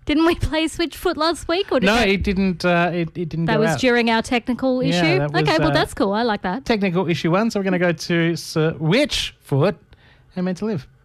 Didn't we play Switchfoot last week? Or did No, it didn't. It didn't. that go was out. during our technical issue? Yeah, that was, okay, well, that's cool. I like that. Technical issue 1. So we're going to go to Sir Witchfoot and Meant to Live.